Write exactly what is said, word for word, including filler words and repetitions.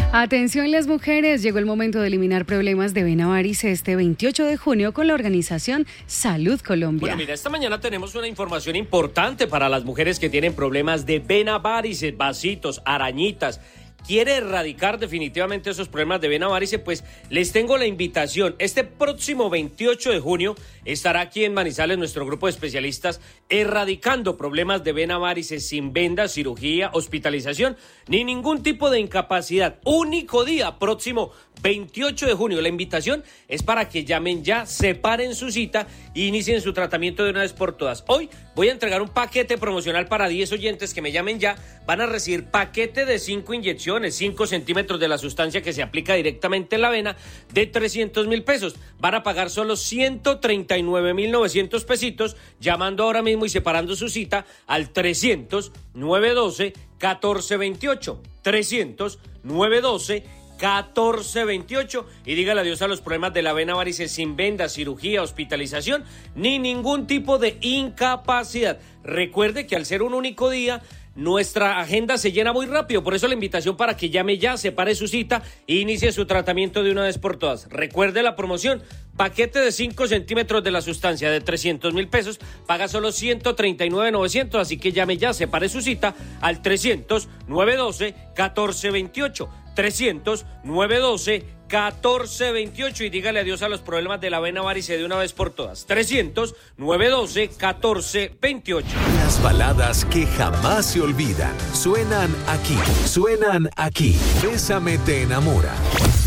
Atención las mujeres, llegó el momento de eliminar problemas de vena varice este veintiocho de junio con la organización Salud Colombia. Bueno, mira, esta mañana tenemos una información importante para las mujeres que tienen problemas de vena varice, vasitos, arañitas. ¿Quiere erradicar definitivamente esos problemas de vena varice? Pues les tengo la invitación. Este próximo veintiocho de junio estará aquí en Manizales nuestro grupo de especialistas erradicando problemas de vena varice sin venda, cirugía, hospitalización, ni ningún tipo de incapacidad. Único día, próximo veintiocho de junio. La invitación es para que llamen ya, separen su cita e inicien su tratamiento de una vez por todas. Hoy voy a entregar un paquete promocional para diez oyentes que me llamen ya. Van a recibir paquete de cinco inyecciones, cinco centímetros de la sustancia que se aplica directamente en la vena de trescientos mil pesos. Van a pagar solo ciento treinta y nueve mil novecientos pesitos llamando ahora mismo y separando su cita al trescientos, nueve doce, catorce veintiocho. trescientos, nueve doce, catorce veintiocho y dígale adiós a los problemas de la vena varice sin venda, cirugía, hospitalización, ni ningún tipo de incapacidad. Recuerde que al ser un único día, nuestra agenda se llena muy rápido, por eso la invitación para que llame ya, separe su cita e inicie su tratamiento de una vez por todas. Recuerde la promoción, paquete de cinco centímetros de la sustancia de trescientos mil pesos, paga solo ciento treinta y nueve mil novecientos, así que llame ya, separe su cita al trescientos, nueve doce, catorce veintiocho. trescientos, nueve doce, catorce veintiocho y dígale adiós a los problemas de la vena varice de una vez por todas. trescientos, nueve doce, catorce veintiocho. Las baladas que jamás se olvidan suenan aquí, suenan aquí. Bésame te enamora.